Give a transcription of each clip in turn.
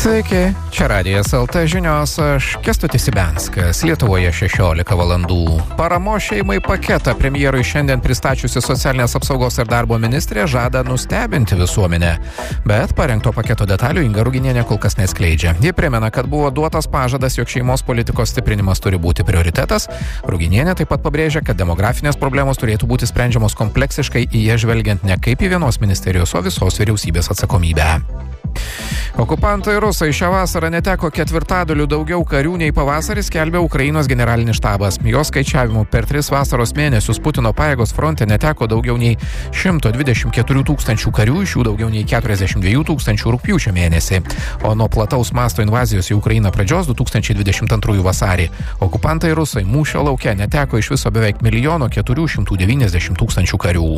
Sveiki, čia Radijas LT žinios, aš Kęstutis Ibenskas, Lietuvoje 16 valandų. Paramos šeimai paketą premjerui šiandien pristačiusi socialinės apsaugos ir darbo ministrė žada nustebinti visuomenę. Bet parengto paketo detalių Inga Ruginienė kol kas neskleidžia. Ji primena, kad buvo duotas pažadas, jog šeimos politikos stiprinimas turi būti prioritetas. Ruginienė taip pat pabrėžia, kad demografinės problemos turėtų būti sprendžiamos kompleksiškai, į jas žvelgiant ne kaip į vienos ministerijos, o visos vyriausybės atsakomybę. Okupantai rusai šią vasarą neteko ketvirtadaliu daugiau karių nei pavasarį, skelbia Ukrainos generalinis štabas. Jo skaičiavimu per 3 vasaros mėnesius Putino pajėgos fronte neteko daugiau nei 124 tūkstančių karių, iš jų daugiau nei 42 tūkstančių rugpjūčio mėnesį. O nuo plataus masto invazijos į Ukrainą pradžios 2022 vasarį okupantai rusai mūšio lauke neteko iš viso beveik 1 490 000 karių.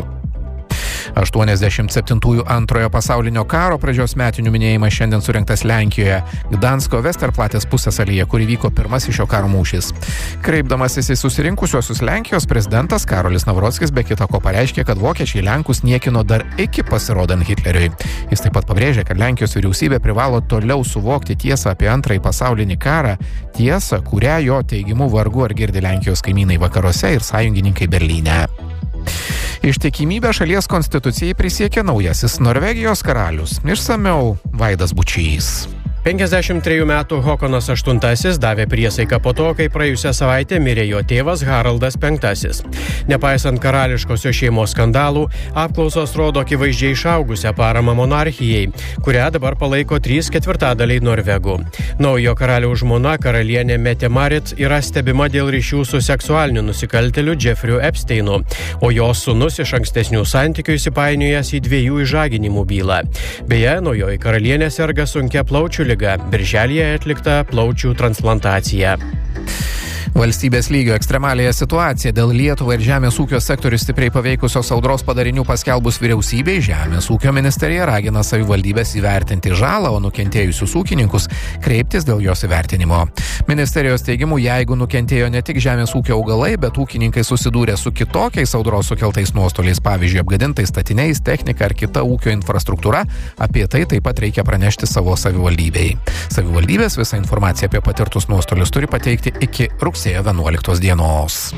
87-ųjų antrojo pasaulinio karo pradžios metinių minėjimas šiandien surengtas Lenkijoje, Gdansko Vesterplatės pusiasalyje, kur įvyko pirmasis šio karo mūšis. Kreipdamasis į susirinkusiuosius Lenkijos, prezidentas Karolis Navrockis be kita ko pareiškė, kad vokiečiai Lenkus niekino dar iki pasirodant Hitleriui. Jis taip pat pabrėžė, kad Lenkijos vyriausybė privalo toliau suvokti tiesą apie antrąjį pasaulinį karą, tiesą, kurią jo teigimu vargu ar girdi Lenkijos kaimynai vakaruose ir sąjungininkai Berlyne. Ištikimybę šalies konstitucijai prisiekė naujasis Norvegijos karalius. Išsamiau Vaidas Bučys. 53 metų Håkonas VIII davė priesaiką po to, kai praėjusią savaitę mirė jo tėvas Haraldas V. Nepaisant karališkosios šeimos skandalų, apklausos rodo akivaizdžiai išaugusią paramą monarchijai, kurią dabar palaiko 3/4 norvegų. Naujo karaliaus žmona karalienė Mette-Marit yra stebima dėl ryšių su seksualiniu nusikaltėliu Jeffriu Epsteinu, o jos sūnus iš ankstesnių santykių įsipainiojęs į 2 išžaginimų bylą. Beje, naujoji karalienė serga sunkia plaučių liga. Birželyje atlikta plaučių transplantacija. Valstybės lygio ekstremaliąją situaciją dėl Lietuvą ir žemės ūkio sektorių stipriai paveikusios audros padarinių paskelbus vyriausybei, Žemės ūkio ministerija ragina savivaldybės įvertinti žalą, o nukentėjusius ūkininkus kreiptis dėl jos įvertinimo. Ministerijos teigimu, jeigu nukentėjo ne tik žemės ūkio augalai, bet ūkininkai susidūrė su kitokiais audros sukeltais nuostoliais, pavyzdžiui, apgadintais statiniais, technika ar kita ūkio infrastruktūra, apie tai taip pat reikia pranešti savo savivaldybei. Savivaldybės visą informaciją apie patirtus nuostolius turi pateikti iki rugsėjo 11 dienos.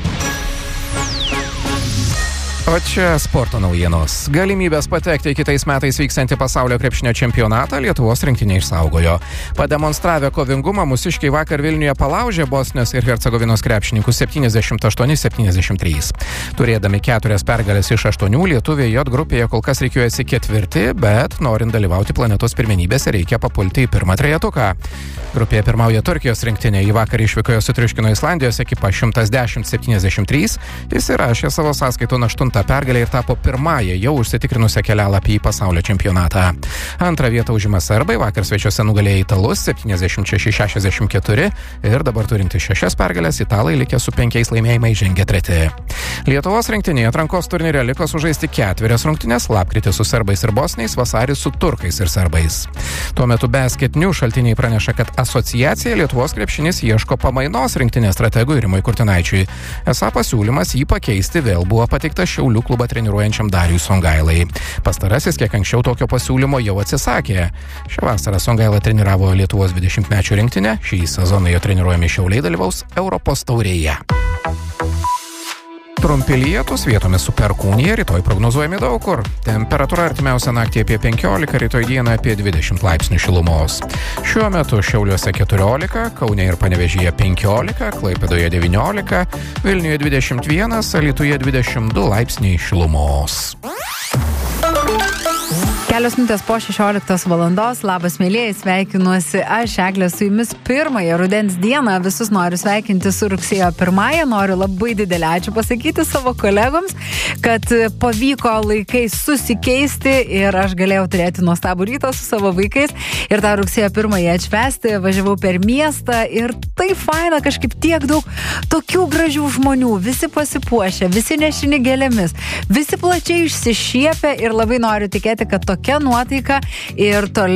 O čia sporto naujienos. Galimybės patekti į kitais metais vyksiantį pasaulio krepšinio čempionatą Lietuvos rinktinė išsaugojo. Pademonstravę kovingumą, mūsiškiai vakar Vilniuje palaužė Bosnijos ir Hercegovinos krepšininkus 78-73. Turėdami 4 pergalės iš 8, lietuviai J grupėje kol kas rikiuojasi 4, bet norint dalyvauti planetos pirmenybėse reikia papulti į pirmą trejetuką. Grupėje pirmauja Turkijos rinktinė, į vakar išvykoje sutriuškino Islandijos ekipą 110-73, įsirašė savo sąskaiton 8 pergalę ir tapo pirmąją jau užsitikrinusią kelialapį į pasaulio čempionatą. Antrą vietą užima serbai, vakar svečiuose nugalėjo italus 76-64 ir dabar turinti 6 pergalės, italai likę su 5 laimėjimais žengia 3. Lietuvos rinktinėje atrankos turnyre liko sužaisti 4 rungtynes, lapkritį su serbais ir bosniais, vasarį su turkais ir serbais. Tuo metu Basket News šaltiniai praneša, kad asociacija Lietuvos krepšinis ieško pamainos rinktinės strategui Rimui Kurtinaičiui. Esą pasiūlymas jį pakeisti vėl buvo pateiktas Šiaulių klubą treniruojančiam Dariui Songailai. Pastarasis kiek anksčiau tokio pasiūlymo jau atsisakė. Šią vasarą Songaila treniravo Lietuvos 20-mečių rinktinę, šį sezoną jo treniruojami Šiauliai dalyvaus Europos taurėje. Trumpi lietūs, vietomis su perkūnija, rytoj prognozuojami daug kur. Temperatūra artimiausią naktį apie 15, rytoj dieną apie 20 laipsnių šilumos. Šiuo metu Šiauliuose 14, Kaune ir Panevėžyje 15, Klaipėdoje 19, Vilniuje 21, Alytuje 22 laipsniai šilumos. Kelios minutės po 16 valandos. Labas, mėlėjai, sveikinuosi aš, Eglė, su jumis pirmąją rudens dieną. Visus noriu sveikinti su rugsėjo 1. Noriu labai didelį ačiū pasakyti savo kolegoms, kad pavyko laikais susikeisti ir aš galėjau turėti nuostabų rytą su savo vaikais ir tą rugsėjo 1 atšvęsti. Važiavau per miestą ir tai faina, kažkaip tiek daug tokių gražių žmonių, visi pasipuošę, visi nešini gėlėmis, visi plačiai išsišiepę ir labai noriu tikėti, kad tokia nuotaika ir toliau